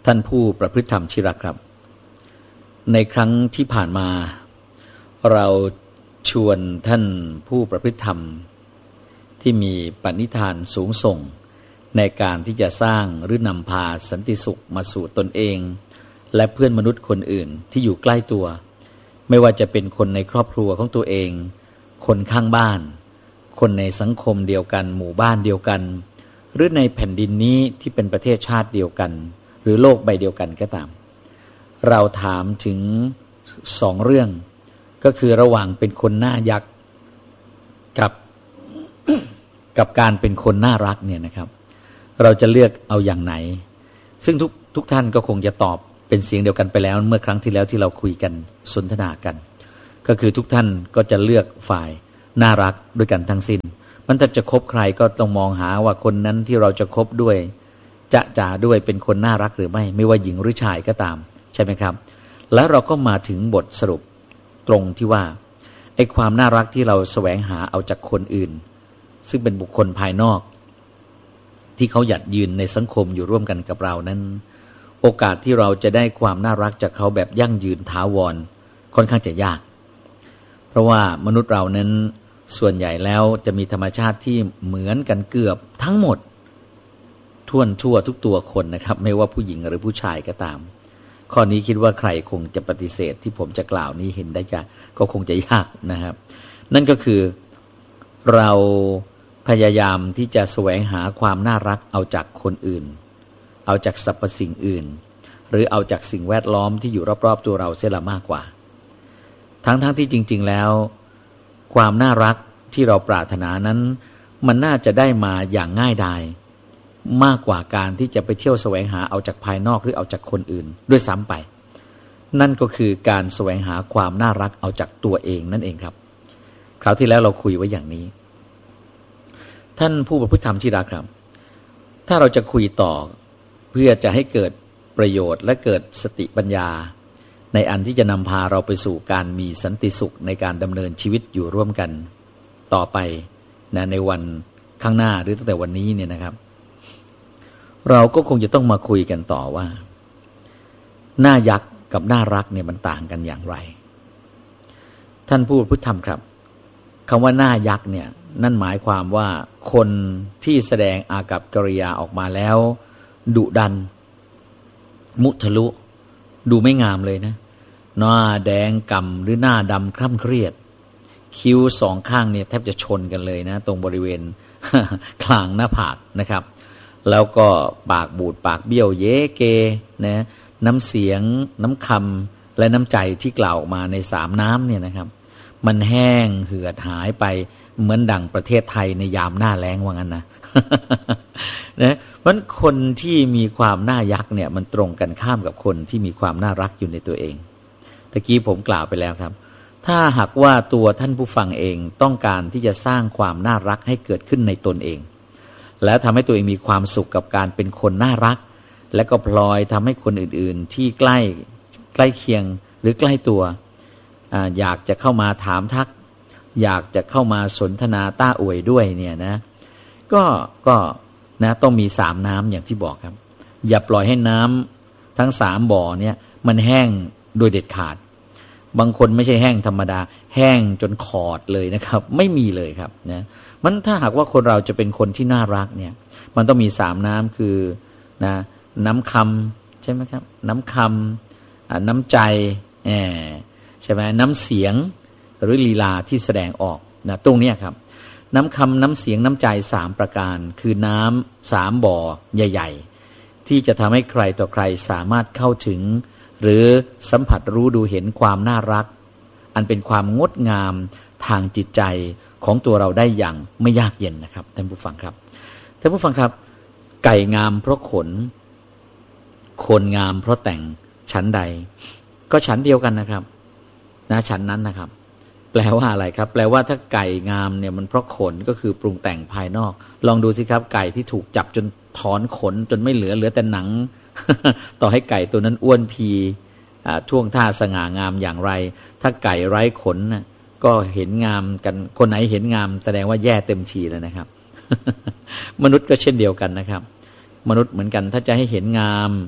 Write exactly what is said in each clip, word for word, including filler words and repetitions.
ท่านผู้ประพฤติธรรมที่รักครับในครั้งที่ผ่านมาเราชวนท่านผู้ประพฤติธรรมที่มีปณิธานสูงส่งในการที่จะสร้างหรือนำพาสันติสุขมาสู่ตนเองและเพื่อนมนุษย์คนอื่นที่อยู่ใกล้ตัวไม่ว่าจะเป็นคนในครอบครัวของตัวเองคนข้างบ้านคนในสังคมเดียวกันหมู่บ้านเดียวกันหรือในแผ่นดินนี้ที่เป็นประเทศชาติเดียวกันหรือโลกใบเดียวกันก็ตามเราถามถึงสองเรื่องก็คือระหว่างเป็นคนหน้ายักษ์กับ กับการเป็นคนน่ารักเนี่ยนะครับเราจะเลือกเอาอย่างไหนซึ่งทุกทุกท่านก็คงจะตอบเป็นเสียงเดียวกันไปแล้วเมื่อครั้งที่แล้วที่เราคุยกันสนทนากันก็คือทุกท่านก็จะเลือกฝ่ายน่ารักด้วยกันทั้งสิ้นมันจะจะคบใครก็ต้องมองหาว่าคนนั้นที่เราจะคบด้วยจะจ่าด้วยเป็นคนน่ารักหรือไม่ไม่ว่าหญิงหรือชายก็ตามใช่ไหมครับแล้วเราก็มาถึงบทสรุปตรงที่ว่าไอ้ความน่ารักที่เราแสวงหาเอาจากคนอื่นซึ่งเป็นบุคคลภายนอกที่เขาหยัดยืนในสังคมอยู่ร่วมกันกับเรานั้นโอกาสที่เราจะได้ความน่ารักจากเขาแบบยั่งยืนถาวรค่อนข้างจะยากเพราะว่ามนุษย์เรานั้นส่วนใหญ่แล้วจะมีธรรมชาติที่เหมือนกันเกือบทั้งหมดท่วนทั่วทุกตัวคนนะครับไม่ว่าผู้หญิงหรือผู้ชายก็ตามข้อนี้คิดว่าใครคงจะปฏิเสธที่ผมจะกล่าวนี้เห็นได้จะก็คงจะยากนะครับนั่นก็คือเราพยายามที่จะแสวงหาความน่ารักเอาจากคนอื่นเอาจากสรรพสิ่งอื่นหรือเอาจากสิ่งแวดล้อมที่อยู่รอบๆตัวเราเสียละมากกว่าทั้งๆ ท, ที่จริงๆแล้วความน่ารักที่เราปรารถนานั้นมันน่าจะได้มาอย่างง่ายดายมากกว่าการที่จะไปเที่ยวแสวงหาเอาจากภายนอกหรือเอาจากคนอื่นด้วยซ้ำไปนั่นก็คือการแสวงหาความน่ารักเอาจากตัวเองนั่นเองครับคราวที่แล้วเราคุยไว้อย่างนี้ท่านผู้ประพฤติธรรมที่รักครับถ้าเราจะคุยต่อเพื่อจะให้เกิดประโยชน์และเกิดสติปัญญาในอันที่จะนำพาเราไปสู่การมีสันติสุขในการดำเนินชีวิตอยู่ร่วมกันต่อไปนะในวันข้างหน้าหรือตั้งแต่วันนี้เนี่ยนะครับเราก็คงจะต้องมาคุยกันต่อว่าหน้ายักษ์กับน่ารักเนี่ยมันต่างกันอย่างไรท่านผู้ประพฤติธรรมครับคำว่าหน้ายักษ์เนี่ยนั่นหมายความว่าคนที่แสดงอากัปกิริยาออกมาแล้วดุดันมุทะลุดูไม่งามเลยนะหน้าแดงก่ำหรือหน้าดำคร่ำเครียดคิ้วสองข้างเนี่ยแทบจะชนกันเลยนะตรงบริเวณ คลางหน้าผากนะครับแล้วก็ปากบูดปากเบี้ยวเย้เกนะน้ำเสียงน้ำคำและน้ำใจที่กล่าวออกมาในสามน้ำเนี่ยนะครับมันแห้งเหือดหายไปเหมือนดั่งประเทศไทยในยามหน้าแล้งว่างั้นนะ นะเพราะคนที่มีความน่ายักษ์เนี่ยมันตรงกันข้ามกับคนที่มีความน่ารักอยู่ในตัวเองตะกี้ผมกล่าวไปแล้วครับถ้าหากว่าตัวท่านผู้ฟังเองต้องการที่จะสร้างความน่ารักให้เกิดขึ้นในตนเองและทำให้ตัวเองมีความสุขกับการเป็นคนน่ารักและก็พลอยทำให้คนอื่นๆที่ใกล้ใกล้เคียงหรือใกล้ตัว อ, อยากจะเข้ามาถามทักอยากจะเข้ามาสนทนาต้าอวยด้วยเนี่ยนะก็ก็นะต้องมีสามน้ำอย่างที่บอกครับอย่าปล่อยให้น้ำทั้งสามบ่อเนี่ยมันแห้งโดยเด็ดขาดบางคนไม่ใช่แห้งธรรมดาแห้งจนขอดเลยนะครับไม่มีเลยครับนะมันถ้าหากว่าคนเราจะเป็นคนที่น่ารักเนี่ยมันต้องมีสามน้ำคือนะน้ำคำใช่ไหมครับน้ำคำน้ำใจใช่ไหมน้ำเสียงหรือลีลาที่แสดงออกนะตรงนี้ครับน้ำคำน้ำเสียงน้ำใจสามประการคือน้ำสามบ่อใหญ่ๆที่จะทำให้ใครต่อใครสามารถเข้าถึงหรือสัมผัสรู้ดูเห็นความน่ารักอันเป็นความงดงามทางจิตใจของตัวเราได้อย่างไม่ยากเย็นนะครับท่านผู้ฟังครับท่านผู้ฟังครับไก่งามเพราะขนคนงามเพราะแต่งชั้นใดก็ชั้นเดียวกันนะครับนะชั้นนั้นนะครับแปลว่าอะไรครับแปลว่าถ้าไก่งามเนี่ยมันเพราะขนก็คือปรุงแต่งภายนอกลองดูสิครับไก่ที่ถูกจับจนถอนขนจนไม่เหลือเหลือแต่หนัง ต่อให้ไก่ตัวนั้นอ้วนพีท่วงท่าสง่างามอย่างไรถ้าไก่ไร้ขนนะก็เห็นงามกันคนไหนเห็นงามแสดงว่าแย่เต็มทีแล้วนะครับ มนุษย์ก็เช่นเดียวกันนะครับมนุษย์เหมือนกันถ้าจะให้เห็นงาม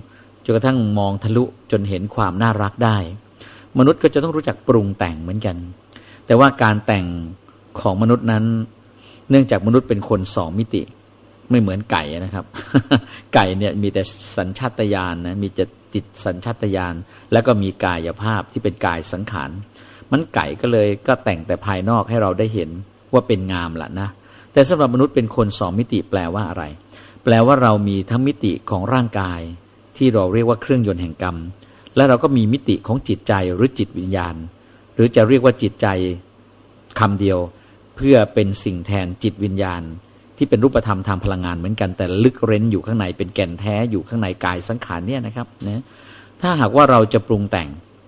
จนกระทั่งมองทะลุจนเห็นความน่ารักได้มนุษย์ก็จะต้องรู้จักปรุงแต่งเหมือนกันแต่ว่าการแต่งของมนุษย์นั้นเนื่องจากมนุษย์เป็นคนสองมิติไม่เหมือนไก่นะครับ ไก่เนี่ยมีแต่สัญชาตญาณนะมีแต่ติดสัญชาตญาณแล้วก็มีกายภาพที่เป็นกายสังขารมันไก่ก็เลยก็แต่งแต่ภายนอกให้เราได้เห็นว่าเป็นงามล่ะนะแต่สำหรับมนุษย์เป็นคนสองมิติแปลว่าอะไรแปลว่าเรามีทั้งมิติของร่างกายที่เราเรียกว่าเครื่องยนต์แห่งกรรมและเราก็มีมิติของจิตใจหรือจิตวิญญาณหรือจะเรียกว่าจิตใจคำเดียวเพื่อเป็นสิ่งแทนจิตวิญญาณที่เป็นรูปธรรมทางพลังงานเหมือนกันแต่ลึกเร้นอยู่ข้างในเป็นแก่นแท้อยู่ข้างในกายสังขารเนี่ยนะครับนะถ้าหากว่าเราจะปรุงแต่ง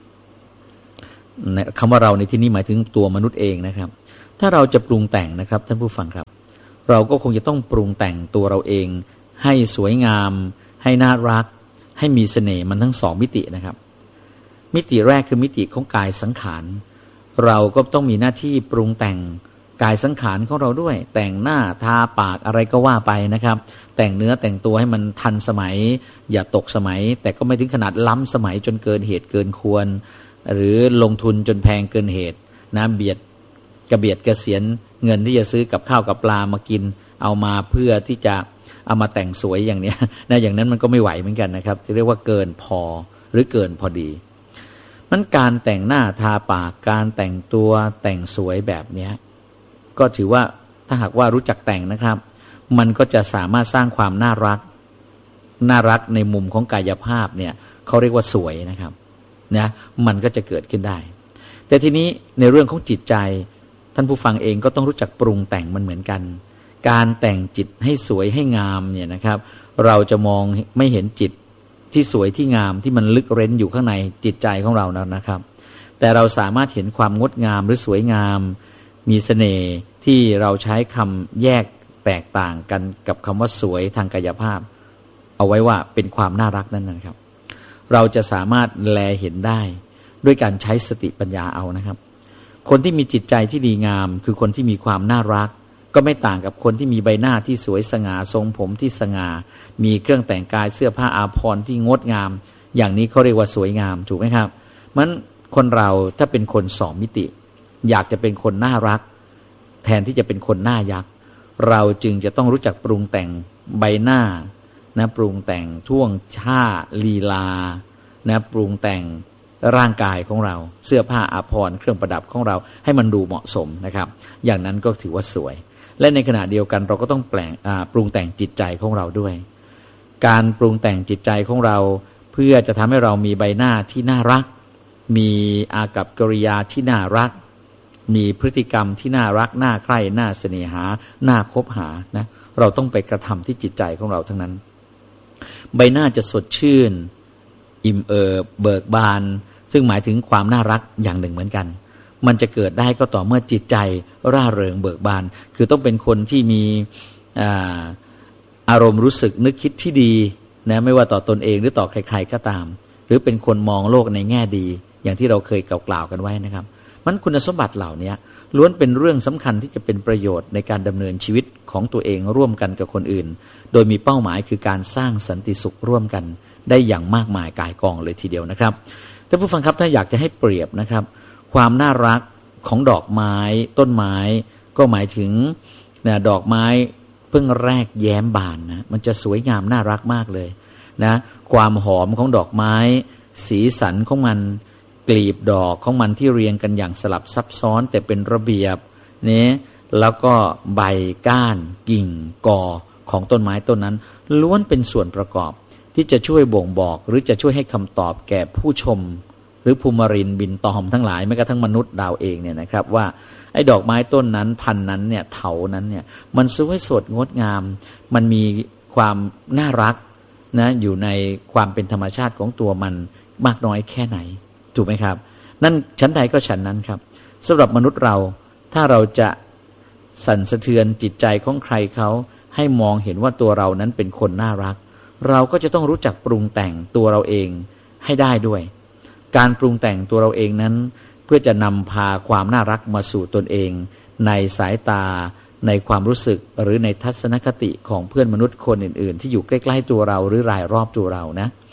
คำว่าเราในที่นี้หมายถึงตัวมนุษย์เองนะครับถ้าเราจะปรุงแต่งนะครับท่านผู้ฟังครับเราก็คงจะต้องปรุงแต่งตัวเราเองให้สวยงามให้น่ารักให้มีเสน่ห์มันทั้งสองมิตินะครับมิติแรกคือมิติของกายสังขารเราก็ต้องมีหน้าที่ปรุงแต่งกายสังขารของเราด้วยแต่งหน้าทาปากอะไรก็ว่าไปนะครับแต่งเนื้อแต่งตัวให้มันทันสมัยอย่าตกสมัยแต่ก็ไม่ถึงขนาดล้ำสมัยจนเกินเหตุเกินควรหรือลงทุนจนแพงเกินเหตุนะเบียดกระเบียดกระเสียนเงินที่จะซื้อกับข้าวกับปลามากินเอามาเพื่อที่จะเอามาแต่งสวยอย่างเนี้ยนะอย่างนั้นมันก็ไม่ไหวเหมือนกันนะครับจะเรียกว่าเกินพอหรือเกินพอดีนั้นการแต่งหน้าทาปากการแต่งตัวแต่งสวยแบบเนี้ยก็ถือว่าถ้าหากว่ารู้จักแต่งนะครับมันก็จะสามารถสร้างความน่ารักน่ารักในมุมของกายภาพเนี่ยเขาเรียกว่าสวยนะครับนะมันก็จะเกิดขึ้นได้แต่ทีนี้ในเรื่องของจิตใจท่านผู้ฟังเองก็ต้องรู้จักปรุงแต่งมันเหมือนกันการแต่งจิตให้สวยให้งามเนี่ยนะครับเราจะมองไม่เห็นจิตที่สวยที่งามที่มันลึกเร้นอยู่ข้างในจิตใจของเรานั้นนะครับแต่เราสามารถเห็นความงดงามหรือสวยงามมีเสน่ห์ที่เราใช้คำแยกแตกต่างกันกับคำว่าสวยทางกายภาพเอาไว้ว่าเป็นความน่ารักนั่นนะครับเราจะสามารถแลเห็นได้ด้วยการใช้สติปัญญาเอานะครับคนที่มีจิตใจที่ดีงามคือคนที่มีความน่ารักก็ไม่ต่างกับคนที่มีใบหน้าที่สวยสง่าทรงผมที่สง่ามีเครื่องแต่งกายเสื้อผ้าอาภรณ์ที่งดงามอย่างนี้เขาเรียกว่าสวยงามถูกไหมครับมันคนเราถ้าเป็นคนสองมิติอยากจะเป็นคนน่ารักแทนที่จะเป็นคนหน้ายักษ์เราจึงจะต้องรู้จักปรุงแต่งใบหน้านะปรุงแต่งท่วงท่าลีลานะปรุงแต่งร่างกายของเราเสื้อผ้าอาภรณ์เครื่องประดับของเราให้มันดูเหมาะสมนะครับอย่างนั้นก็ถือว่าสวยและในขณะเดียวกันเราก็ต้องแปลงปรุงแต่งจิตใจของเราด้วยการปรุงแต่งจิตใจของเราเพื่อจะทำให้เรามีใบหน้าที่น่ารักมีอากัปกิริยาที่น่ารักมีพฤติกรรมที่น่ารักน่าใคร่น่าเสน่หาน่าคบหานะเราต้องไปกระทำที่จิตใจของเราทั้งนั้นใบหน้าจะสดชื่นอิ่มเอิบเบิกบานซึ่งหมายถึงความน่ารักอย่างหนึ่งเหมือนกันมันจะเกิดได้ก็ต่อเมื่อจิตใจร่าเริงเบิกบานคือต้องเป็นคนที่มีอ่าอารมณ์รู้สึกนึกคิดที่ดีนะไม่ว่าต่อตนเองหรือต่อใครๆก็ตามหรือเป็นคนมองโลกในแง่ดีอย่างที่เราเคยกล่าวๆกันไว้นะครับมันคุณสมบัติเหล่านี้ล้วนเป็นเรื่องสำคัญที่จะเป็นประโยชน์ในการดำเนินชีวิตของตัวเองร่วมกันกับคนอื่นโดยมีเป้าหมายคือการสร้างสันติสุขร่วมกันได้อย่างมากมายกายกองเลยทีเดียวนะครับท่านผู้ฟังครับถ้าอยากจะให้เปรียบนะครับความน่ารักของดอกไม้ต้นไม้ก็หมายถึงนะดอกไม้เพิ่งแรกแย้มบานนะมันจะสวยงามน่ารักมากเลยนะความหอมของดอกไม้สีสันของมันกลีบดอกของมันที่เรียงกันอย่างสลับซับซ้อนแต่เป็นระเบียบนี่แล้วก็ใบก้านกิ่งกอของต้นไม้ต้นนั้นล้วนเป็นส่วนประกอบที่จะช่วยบ่งบอกหรือจะช่วยให้คำตอบแก่ผู้ชมหรือภูมิรินบินตอมทั้งหลายแม้กระทั่งมนุษย์ดาวเองเนี่ยนะครับว่าไอ้ดอกไม้ต้นนั้นพันนั้นเนี่ยเถานั้นเนี่ยมันสวยสดงดงามมันมีความน่ารักนะอยู่ในความเป็นธรรมชาติของตัวมันมากน้อยแค่ไหนถูกไหมครับนั่นชั้นใดก็ชั้นนั้นครับสำหรับมนุษย์เราถ้าเราจะสั่นสะเทือนจิตใจของใครเขาให้มองเห็นว่าตัวเรานั้นเป็นคนน่ารักเราก็จะต้องรู้จักปรุงแต่งตัวเราเองให้ได้ด้วยการปรุงแต่งตัวเราเองนั้นเพื่อจะนำพาความน่ารักมาสู่ตนเองในสายตาในความรู้สึกหรือในทัศนคติของเพื่อนมนุษย์คนอื่นๆที่อยู่ใกล้ๆตัวเราหรือรายรอบตัวเรานะ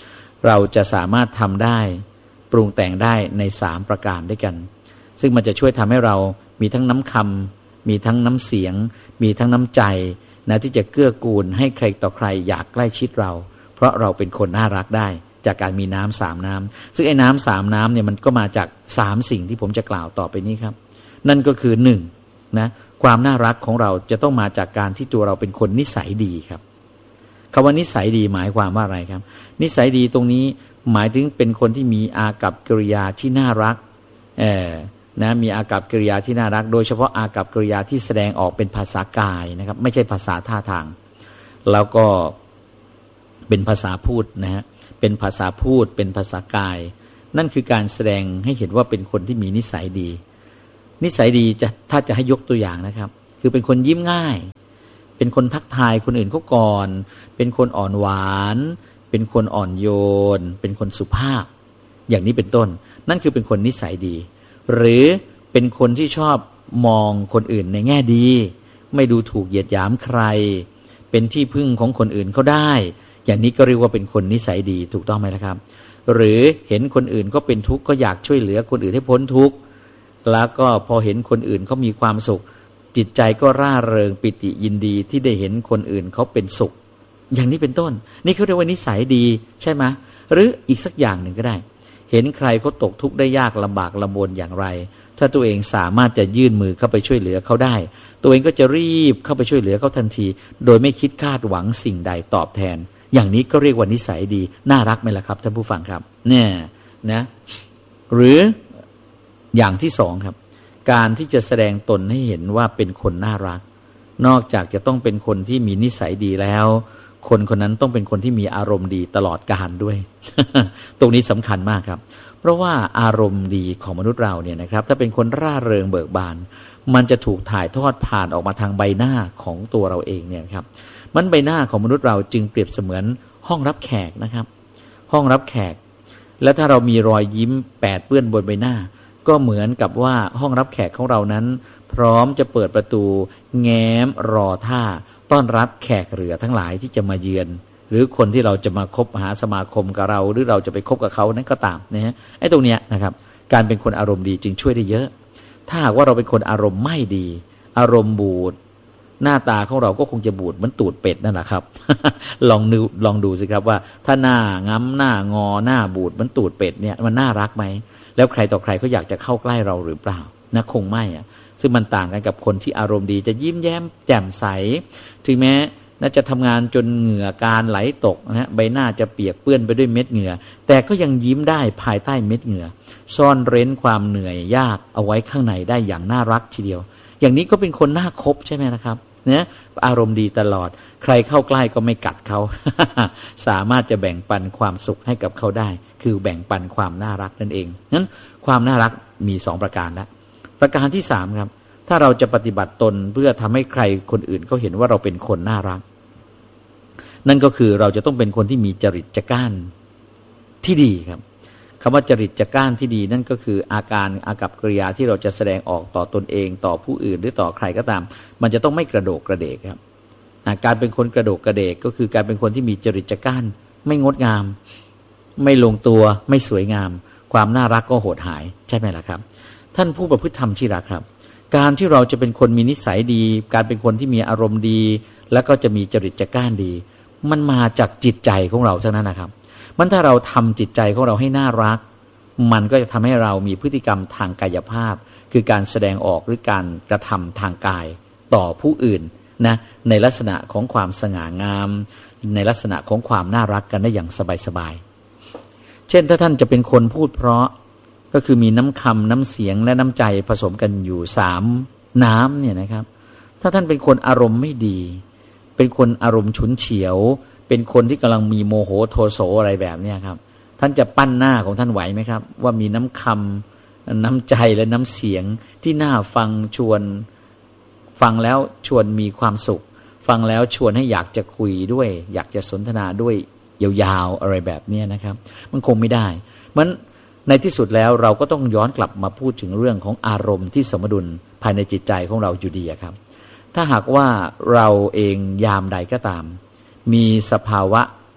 เราจะสามารถทำได้ปรุงแต่งได้ในสามประการด้วยกันซึ่งมันจะช่วยทำให้เรามีทั้งน้ำคำมีทั้งน้ำเสียงมีทั้งน้ำใจนะที่จะเกื้อกูลให้ใครต่อใครอยากใกล้ชิดเราเพราะเราเป็นคนน่ารักได้จากการมีน้ำสามน้ำซึ่งไอ้น้ำสามน้ำเนี่ยมันก็มาจากสามสิ่งที่ผมจะกล่าวต่อไปนี้ครับนั่นก็คือหนึ่งนะความน่ารักของเราจะต้องมาจากการที่ตัวเราเป็นคนนิสัยดีครับคำว่านิสัยดีหมายความว่าอะไรครับนิสัยดีตรงนี้หมายถึงเป็นคนที่มีอากัปกิริยาที่น่ารักเออนะมีอากัปกิริยาที่น่ารักโดยเฉพาะอากัปกิริยาที่แสดงออกเป็นภาษากายนะครับไม่ใช่ภาษาท่าทางแล้วก็เป็นภาษาพูดนะฮะเป็นภาษาพูดเป็นภาษากายนั่นคือการแสดงให้เห็นว่าเป็นคนที่มีนิสัยดีนิสัยดีจะถ้าจะให้ยกตัวอย่างนะครับคือเป็นคนยิ้มง่ายเป็นคนทักทายคนอื่นเขาก่อนเป็นคนอ่อนหวานเป็นคนอ่อนโยนเป็นคนสุภาพอย่างนี้เป็นต้นนั่นคือเป็นคนนิสัยดีหรือเป็นคนที่ชอบมองคนอื่นในแง่ดีไม่ดูถูกเหยียดหยามใครเป็นที่พึ่งของคนอื่นเขาได้อย่างนี้ก็เรียกว่าเป็นคนนิสัยดีถูกต้องไหมล่ะครับหรือเห็นคนอื่นก็เป็นทุกข์ก็อยากช่วยเหลือคนอื่นให้พ้นทุกข์แล้วก็พอเห็นคนอื่นเขามีความสุขจิตใจก็ร่าเริงปิติยินดีที่ได้เห็นคนอื่นเขาเป็นสุขอย่างนี้เป็นต้นนี่เขาเรียกว่านิสัยดีใช่ไหมหรืออีกสักอย่างหนึ่งก็ได้เห็นใครเขาตกทุกข์ได้ยากลำบากลำบนอย่างไรถ้าตัวเองสามารถจะยื่นมือเข้าไปช่วยเหลือเขาได้ตัวเองก็จะรีบเข้าไปช่วยเหลือเขาทันทีโดยไม่คิดคาดหวังสิ่งใดตอบแทนอย่างนี้ก็เรียกว่านิสัยดีน่ารักไหมล่ะครับท่านผู้ฟังครับเนี่ยนะหรืออย่างที่สองครับการที่จะแสดงตนให้เห็นว่าเป็นคนน่ารักนอกจากจะต้องเป็นคนที่มีนิสัยดีแล้วคนคนนั้นต้องเป็นคนที่มีอารมณ์ดีตลอดกาลด้วย ตรงนี้สำคัญมากครับเพราะว่าอารมณ์ดีของมนุษย์เราเนี่ยนะครับถ้าเป็นคนร่าเริงเบิกบานมันจะถูกถ่ายทอดผ่านออกมาทางใบหน้าของตัวเราเองเนี่ยครับมันใบหน้าของมนุษย์เราจึงเปรียบเสมือนห้องรับแขกนะครับห้องรับแขกและถ้าเรามีรอยยิ้มแปดเปื้อนบนใบหน้าก็เหมือนกับว่าห้องรับแขกของเรานั้นพร้อมจะเปิดประตูแง้มรอท่าต้อนรับแขกเรือทั้งหลายที่จะมาเยือนหรือคนที่เราจะมาคบหาสมาคมกับเราหรือเราจะไปคบกับเขานั้นก็ตามนะฮะไอ้ตรงเนี้ยนะครับการเป็นคนอารมณ์ดีจึงช่วยได้เยอะถ้าหากว่าเราเป็นคนอารมณ์ไม่ดีอารมณ์บูดหน้าตาของเราก็คงจะบูดเหมือนตูดเป็ดนั่นแหละครับ ลองดูลองดูสิครับว่าถ้าหน้าง้ำหน้างอหน้าบูดเหมือนตูดเป็ดเนี่ยมันน่ารักไหมแล้วใครต่อใครเขาอยากจะเข้าใกล้เราหรือเปล่านะคงไม่อะซึ่งมันต่างกันกับคนที่อารมณ์ดีจะยิ้มแย้มแจ่มใสถึงแม้น่าจะทำงานจนเหงื่อการไหลตกนะฮะใบหน้าจะเปียกเปื้อนไปด้วยเม็ดเหงื่อแต่ก็ยังยิ้มได้ภายใต้เม็ดเหงื่อซ่อนเร้นความเหนื่อยยากเอาไว้ข้างในได้อย่างน่ารักทีเดียวอย่างนี้ก็เป็นคนน่าคบใช่ไหมนะครับเนี่ยอารมณ์ดีตลอดใครเข้าใกล้ก็ไม่กัดเขา สามารถจะแบ่งปันความสุขให้กับเขาได้คือแบ่งปันความน่ารักนั่นเองนั้นความน่ารักมีสองประการแล้วประการที่สามครับถ้าเราจะปฏิบัติตนเพื่อทำให้ใครคนอื่นเขาเห็นว่าเราเป็นคนน่ารักนั่นก็คือเราจะต้องเป็นคนที่มีจริตจักร้านที่ดีครับคำว่าจริตจักร้านที่ดีนั่นก็คืออาการอากัปกิริยาที่เราจะแสดงออกต่อตนเองต่อผู้อื่นหรือต่อใครก็ตามมันจะต้องไม่กระโดกกระเดกครับการเป็นคนกระโดกกระเดกก็คือการเป็นคนที่มีจริตจักร้านไม่งดงามไม่ลงตัวไม่สวยงามความน่ารักก็โหดหายใช่ไหมล่ะครับท่านผู้ประพฤติธรรมที่รักครับการที่เราจะเป็นคนมีนิสัยดีการเป็นคนที่มีอารมณ์ดีแล้วก็จะมีจริตจักร้านดีมันมาจากจิตใจของเราเท่านั้นนะครับมันถ้าเราทำจิตใจของเราให้น่ารักมันก็จะทำให้เรามีพฤติกรรมทางกายภาพคือการแสดงออกหรือการกระทำทางกายต่อผู้อื่นนะในลักษณะของความสง่างามในลักษณะของความน่ารักกันได้อย่างสบายๆเช่นถ้าท่านจะเป็นคนพูดเพราะก็คือมีน้ำคำน้ำเสียงและน้ำใจผสมกันอยู่สามน้ำเนี่ยนะครับถ้าท่านเป็นคนอารมณ์ไม่ดีเป็นคนอารมณ์ฉุนเฉียวเป็นคนที่กำลังมีโมโหโทโสอะไรแบบนี้ครับท่านจะปั้นหน้าของท่านไหวไหมครับว่ามีน้ำคำน้ำใจและน้ำเสียงที่น่าฟังชวนฟังแล้วชวนมีความสุขฟังแล้วชวนให้อยากจะคุยด้วยอยากจะสนทนาด้วยยาวๆอะไรแบบนี้นะครับมันคงไม่ได้มันในที่สุดแล้วเราก็ต้องย้อนกลับมาพูดถึงเรื่องของอารมณ์ที่สมดุลภายในจิตใจของเราอยู่ดีครับถ้าหากว่าเราเองยามใดก็ตามมีสภาวะ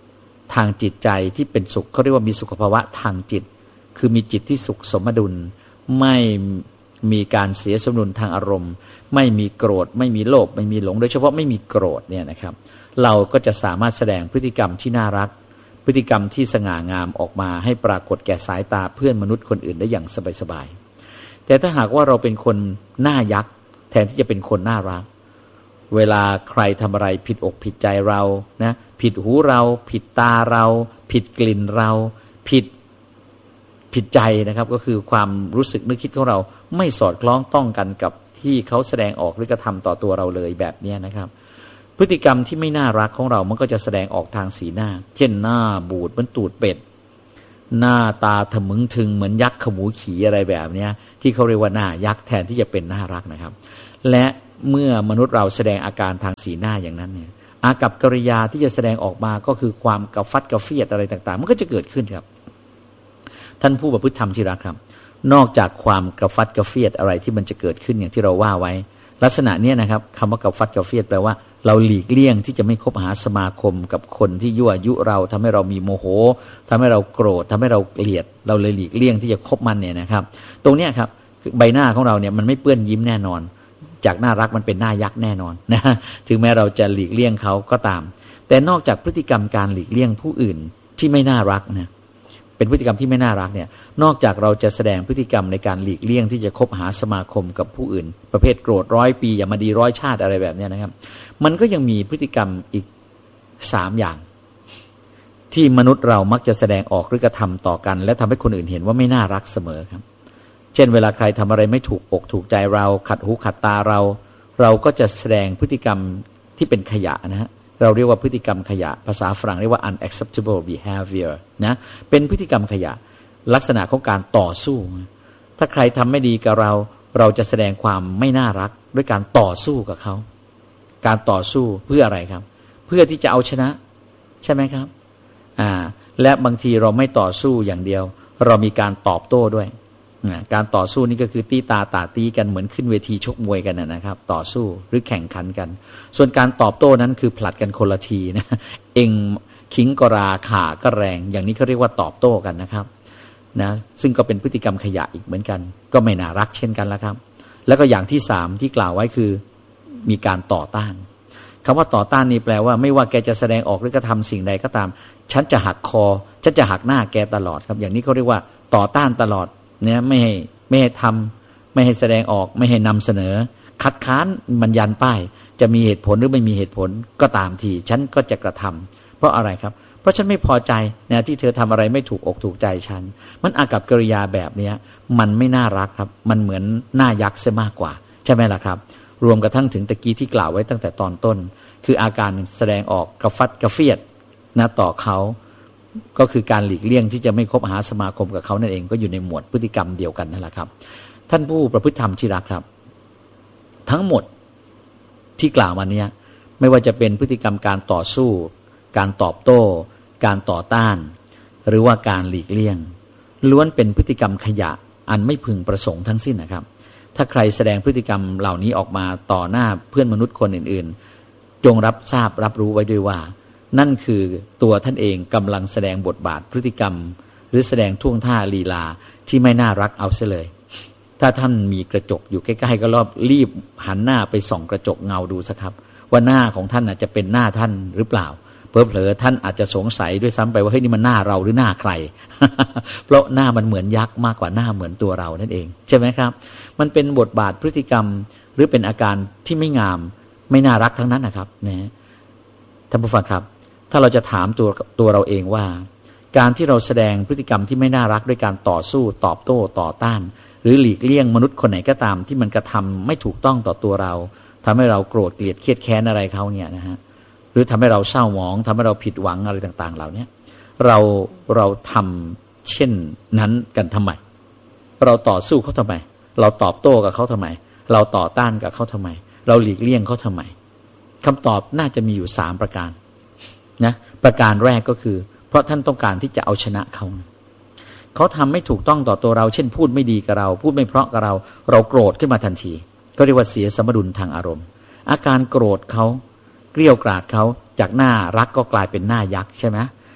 ทางจิตใจที่เป็นสุขเขาเรียกว่ามีสุขภาวะทางจิตคือมีจิตที่สุขสมดุลไม่มีการเสียสมดุลทางอารมณ์ไม่มีโกรธไม่มีโลภไม่มีหลงโดยเฉพาะไม่มีโกรธเนี่ยนะครับเราก็จะสามารถแสดงพฤติกรรมที่น่ารักพฤติกรรมที่สง่างามออกมาให้ปรากฏแก่สายตาเพื่อนมนุษย์คนอื่นได้อย่างสบายๆแต่ถ้าหากว่าเราเป็นคนหน้ายักษ์แทนที่จะเป็นคนน่ารักเวลาใครทำอะไรผิดอกผิดใจเรานะผิดหูเราผิดตาเราผิดกลิ่นเราผิดผิดใจนะครับก็คือความรู้สึกนึกคิดของเราไม่สอดคล้องต้องกันกับที่เขาแสดงออกหรือกระทำต่อตัวเราเลยแบบนี้นะครับพฤติกรรมที่ไม่น่ารักของเรามันก็จะแสดงออกทางสีหน้าเช่นหน้าบูดเหมือนตูดเป็ดหน้าตาทะมึงถึงเหมือนยักษ์ขมูขีอะไรแบบนี้ที่เขาเรียกว่าหน้ายักษ์แทนที่จะเป็นน่ารักนะครับและเมื่อมนุษย์เราแสดงอาการทางสีหน้าอย่างนั้นเนี่ยอากัปกิริยาที่จะแสดงออกมาก็คือความกระฟัดกระเฟียดอะไรต่างๆมันก็จะเกิดขึ้นครับท่านผู้ประพฤติธรรมที่รักครับนอกจากความกระฟัดกระเฟียดอะไรที่มันจะเกิดขึ้นอย่างที่เราว่าไว้ลักษณะนี้นะครับคำว่ากระฟัดกระเฟียดแปลว่าเราหลีกเลี่ยงที่จะไม่คบหาสมาคมกับคนที่ยั่วยุเราทำให้เรามีโมโหทำให้เราโกรธทำให้เราเกลียดเราเลยหลีกเลี่ยงที่จะคบมันเนี่ยนะครับตรงนี้ครับใบหน้าของเราเนี่ยมันไม่เปื้อนยิ้มแน่นอนจากน่ารักมันเป็นหน้ายักษ์แน่นอนนะถึงแม้เราจะหลีกเลี่ยงเขาก็ตามแต่นอกจากพฤติกรรมการหลีกเลี่ยงผู้อื่นที่ไม่น่ารักนะเป็นพฤติกรรมที่ไม่น่ารักเนี่ยนอกจากเราจะแสดงพฤติกรรมในการหลีกเลี่ยงที่จะคบหาสมาคมกับผู้อื่นประเภทโกรธร้อยปีอย่ามาดีร้อยชาติอะไรแบบนี้นะครับมันก็ยังมีพฤติกรรมอีกสามอย่างที่มนุษย์เรามักจะแสดงออกหรือกระทำต่อกันและทำให้คนอื่นเห็นว่าไม่น่ารักเสมอครับเช่นเวลาใครทำอะไรไม่ถูกอกถูกใจเราขัดหูขัดตาเราเราก็จะแสดงพฤติกรรมที่เป็นขยะนะฮะเราเรียกว่าพฤติกรรมขยะภาษาฝรั่งเรียกว่า unacceptable behavior นะเป็นพฤติกรรมขยะลักษณะของการต่อสู้ถ้าใครทำไม่ดีกับเราเราจะแสดงความไม่น่ารักด้วยการต่อสู้กับเขาการต่อสู้เพื่ออะไรครับเพื่อที่จะเอาชนะใช่ไหมครับอ่าและบางทีเราไม่ต่อสู้อย่างเดียวเรามีการตอบโต้ด้วยการต่อสู้นี่ก็คือตีตาตาตีกันเหมือนขึ้นเวทีชกมวยกันนะครับต่อสู้หรือแข่งขันกันส่วนการตอบโต้นั้นคือผลัดกันคนละทีนะเองขิงกราขาก็แรงอย่างนี้เขาเรียกว่าตอบโต้กันนะครับนะซึ่งก็เป็นพฤติกรรมขยะอีกเหมือนกันก็ไม่น่ารักเช่นกันแล้วครับแล้วก็อย่างที่สามที่กล่าวไว้คือมีการต่อต้านคำว่าต่อต้านนี่แปลว่าไม่ว่าแกจะแสดงออกหรือกระทำสิ่งใดก็ตามฉันจะหักคอฉันจะหักหน้าแกตลอดครับอย่างนี้เขาเรียกว่าต่อต้านตลอดเนี่ยไม่ให้ไม่ให้ทำไม่ให้แสดงออกไม่ให้นำเสนอคัดค้านมันยันป้ายจะมีเหตุผลหรือไม่มีเหตุผลก็ตามทีฉันก็จะกระทำเพราะอะไรครับเพราะฉันไม่พอใจนะที่เธอทำอะไรไม่ถูกอกถูกใจฉันมันอากับกิริยาแบบนี้มันไม่น่ารักครับมันเหมือนหน้ายักษ์ซะมากกว่าใช่ไหมล่ะครับรวมกระทั่งถึงตะกี้ที่กล่าวไว้ตั้งแต่ตอนต้นคืออาการแสดงออกกระฟัดกระเฟียดนะต่อเขาก็คือการหลีกเลี่ยงที่จะไม่คบหาสมาคมกับเขานั่นเองก็อยู่ในหมวดพฤติกรรมเดียวกันนั่นแหละครับท่านผู้ประพฤติธรรมที่รักครับทั้งหมดที่กล่าวมานี้ไม่ว่าจะเป็นพฤติกรรมการต่อสู้การตอบโต้การต่อต้านหรือว่าการหลีกเลี่ยงล้วนเป็นพฤติกรรมขยะอันไม่พึงประสงค์ทั้งสิ้นนะครับถ้าใครแสดงพฤติกรรมเหล่านี้ออกมาต่อหน้าเพื่อนมนุษย์คนอื่นๆจงรับทราบรับรู้ไว้ด้วยว่านั่นคือตัวท่านเองกำลังแสดงบทบาทพฤติกรรมหรือแสดงท่วงท่าลีลาที่ไม่น่ารักเอาเสียเลยถ้าท่านมีกระจกอยู่ใกล้ๆก็รอบรีบหันหน้าไปส่องกระจกเงาดูสักครับว่าหน้าของท่านอาจจะเป็นหน้าท่านหรือเปล่าเผลอๆท่านอาจจะสงสัยด้วยซ้ำไปว่าเฮ้ยนี่มันหน้าเราหรือหน้าใคร เพราะหน้ามันเหมือนยักษ์มากกว่าหน้าเหมือนตัวเรานั่นเองใช่ไหมครับมันเป็นบทบาทพฤติกรรมหรือเป็นอาการที่ไม่งามไม่น่ารักทั้งนั้นนะครับนะท่านผู้ฟังครับถ้าเราจะถามตัวตัวเราเองว่าการที่เราแสดงพฤติกรรมที่ไม่น่ารักด้วยการต่อสู้ตอบโต้ต่อต้านหรือหลีกเลี่ยงมนุษย์คนไหนก็ตามที่มันกระทำไม่ถูกต้องต่อตัวเราทำให้เราโกรธเกลียดเครียดแค้นอะไรเขาเนี่ยนะฮะหรือทำให้เราเศร้าหมองทำให้เราผิดหวังอะไรต่างๆเหล่านี้เราเราทำเช่นนั้นกันทำไมเราต่อสู้เขาทำไมเราตอบโต้กับเขาทำไมเราต่อต้านกับเขาทำไมเราหลีกเลี่ยงเขาทำไมคำตอบน่าจะมีอยู่สามประการนะประการแรกก็คือเพราะท่านต้องการที่จะเอาชนะเขาเขาทำไม่ถูกต้องต่อตัวเราเช่นพูดไม่ดีกับเราพูดไม่เพราะกับเราเราโกรธขึ้นมาทันทีก็เรียกว่าเสียสมดุลทางอารมณ์อาการโกรธเขาเกลี้ยวกราดเขาจากหน้ารักก็กลายเป็นหน้ายักษ์ใช่ไหม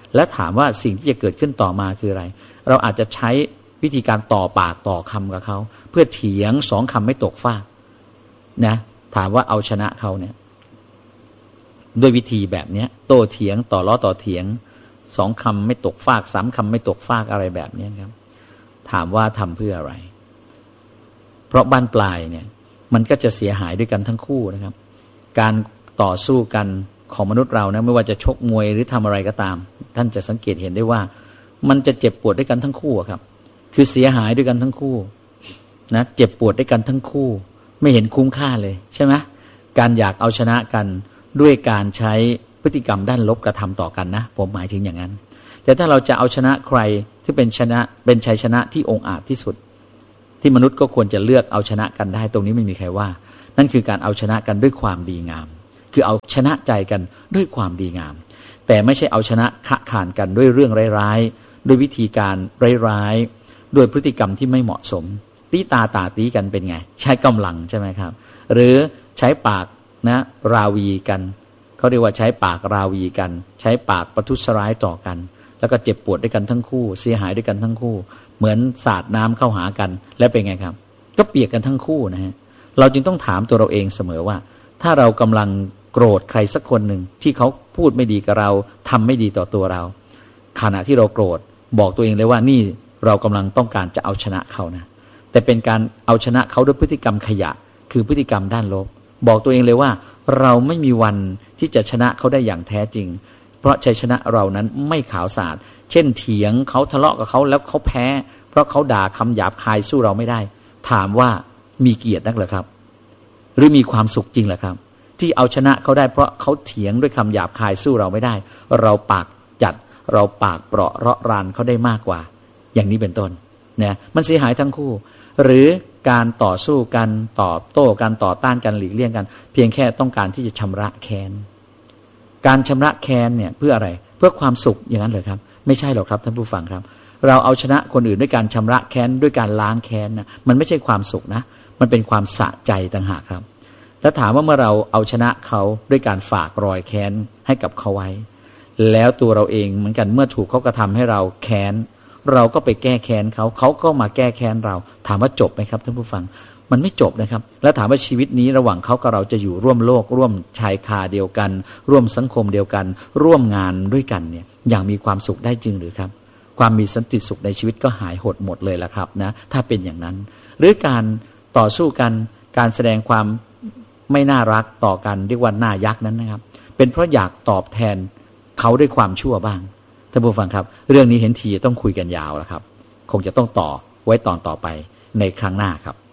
และถามว่าสิ่งที่จะเกิดขึ้นต่อมาคืออะไรเราอาจจะใช้วิธีการต่อปากต่อคำกับเขาเพื่อเถียงสองคำไม่ตกฟากนะถามว่าเอาชนะเขาเนี่ยด้วยวิธีแบบนี้โต้เถียงต่อล้อต่อเถียงสองคำไม่ตกฟากสามคำไม่ตกฟากอะไรแบบนี้ครับถามว่าทำเพื่ออะไรเพราะบ้านปลายเนี่ยมันก็จะเสียหายด้วยกันทั้งคู่นะครับการต่อสู้กันของมนุษย์เรานะไม่ว่าจะชกมวยหรือทำอะไรก็ตามท่านจะสังเกตเห็นได้ว่ามันจะเจ็บปวดด้วยกันทั้งคู่ครับคือเสียหายด้วยกันทั้งคู่นะเจ็บปวดด้วยกันทั้งคู่ไม่เห็นคุ้มค่าเลยใช่ไหมการอยากเอาชนะกันด้วยการใช้พฤติกรรมด้านลบกระทำต่อกันนะผมหมายถึงอย่างนั้นแต่ถ้าเราจะเอาชนะใครที่เป็นชนะเป็นชัยชนะที่องอาจที่สุดที่มนุษย์ก็ควรจะเลือกเอาชนะกันได้ตรงนี้ไม่มีใครว่านั่นคือการเอาชนะกันด้วยความดีงามคือเอาชนะใจกันด้วยความดีงามแต่ไม่ใช่เอาชนะขะขานกันด้วยเรื่องร้ายๆด้วยวิธีการร้ายๆด้วยพฤติกรรมที่ไม่เหมาะสมตีตาตาตีกันเป็นไงใช้กำลังใช่ไหมครับหรือใช้ปากนะราวีกันเขาเรียกว่าใช้ปากราวีกันใช้ปากประทุษร้ายต่อกันแล้วก็เจ็บปวดด้วยกันทั้งคู่เสียหายด้วยกันทั้งคู่เหมือนสาดน้ำเข้าหากันแล้วเป็นไงครับก็เปียกกันทั้งคู่นะฮะเราจึงต้องถามตัวเราเองเสมอว่าถ้าเรากำลังโกรธใครสักคนหนึ่งที่เขาพูดไม่ดีกับเราทำไม่ดีต่อตัวเราขณะที่เราโกรธบอกตัวเองเลยว่านี่เรากำลังต้องการจะเอาชนะเขานะแต่เป็นการเอาชนะเขาด้วยพฤติกรรมขยะคือพฤติกรรมด้านลบบอกตัวเองเลยว่าเราไม่มีวันที่จะชนะเขาได้อย่างแท้จริงเพราะชัยชนะเรานั้นไม่ขาวสะอาดเช่นเถียงเขาทะเลาะกับเขาแล้วเขาแพ้เพราะเขาด่าคำหยาบคายสู้เราไม่ได้ถามว่ามีเกียรตินักเหรอครับหรือมีความสุขจริงเหรอครับที่เอาชนะเขาได้เพราะเขาเถียงด้วยคำหยาบคายสู้เราไม่ได้เราปากจัดเราปากเปราะเราะรานเขาได้มากกว่าอย่างนี้เป็นต้นเนี่ยมันเสียหายทั้งคู่หรือการต่อสู้กันตอบโต้กันต่อต้านกันหลีกเลี่ยงกันเพียงแค่ต้องการที่จะชำระแค้นการชำระแค้นเนี่ยเพื่ออะไรเพื่อความสุขอย่างนั้นเหรอครับไม่ใช่หรอกครับท่านผู้ฟังครับเราเอาชนะคนอื่นด้วยการชำระแค้นด้วยการล้างแค้นนะมันไม่ใช่ความสุขนะมันเป็นความสะใจต่างหากครับแล้วถามว่าเมื่อเราเอาชนะเขาด้วยการฝากรอยแค้นให้กับเขาไว้แล้วตัวเราเองเหมือนกันเมื่อถูกเขากระทำให้เราแค้นเราก็ไปแก้แค้นเขาเขาก็มาแก้แค้นเราถามว่าจบไหมครับท่านผู้ฟังมันไม่จบนะครับแล้วถามว่าชีวิตนี้ระหว่างเขากับเราจะอยู่ร่วมโลกร่วมชายคาเดียวกันร่วมสังคมเดียวกันร่วมงานด้วยกันเนี่ยอย่างมีความสุขได้จริงหรือครับความมีสันติสุขในชีวิตก็หายหดหมดเลยละครับนะถ้าเป็นอย่างนั้นหรือการต่อสู้กันการแสดงความไม่น่ารักต่อกันเรียกว่าหน้ายักษ์นั้นนะครับเป็นเพราะอยากตอบแทนเขาด้วยความชั่วบ้างท่านผู้ฟังครับเรื่องนี้เห็นทีจะต้องคุยกันยาวแล้วครับคงจะต้องต่อไว้ตอนต่อไปในครั้งหน้าครับ